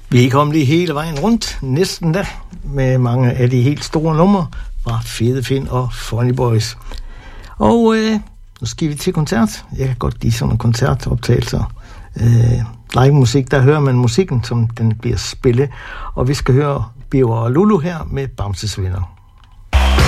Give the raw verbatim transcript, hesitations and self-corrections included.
Vi er kommet lige hele vejen rundt, næsten da, med mange af de helt store numre fra Fede Finn og Funny Boys. Og øh, nu skal vi til koncert. Jeg kan godt lide sådan nogle koncertoptagelser. Øh, live musik, der hører man musikken, som den bliver spillet. Og vi skal høre Birger og Lulu her med Bamses Venner.